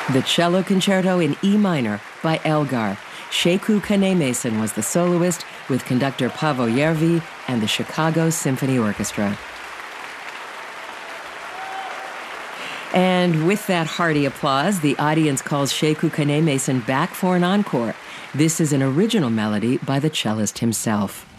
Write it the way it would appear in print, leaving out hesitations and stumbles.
The Cello Concerto in E minor by Elgar. Sekou Kane-Mason was the soloist with conductor Paavo Järvi and the Chicago Symphony Orchestra. And with that hearty applause, the audience calls Sekou Kane-Mason back for an encore. This is an original melody by the cellist himself.